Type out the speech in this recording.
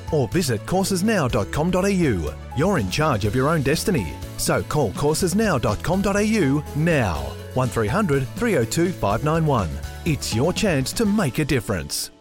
or visit coursesnow.com.au. You're in charge of your own destiny. So call coursesnow.com.au now. 1300 302 591. It's your chance to make a difference.